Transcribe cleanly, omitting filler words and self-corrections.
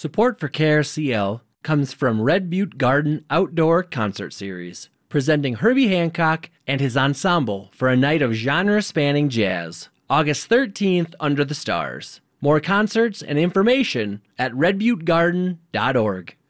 Support for KRCL comes from Red Butte Garden Outdoor Concert Series, presenting Herbie Hancock and his ensemble for a night of genre-spanning jazz, August 13th under the stars. More concerts and information at redbuttegarden.org.